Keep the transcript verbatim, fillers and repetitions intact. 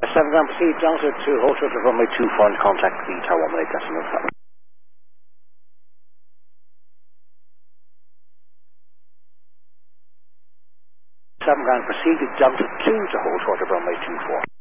seven ground, proceed Delta to hold short of runway two four and contact the Tower one eight decimal seven. seven ground, proceed Delta two to hold short of runway two four.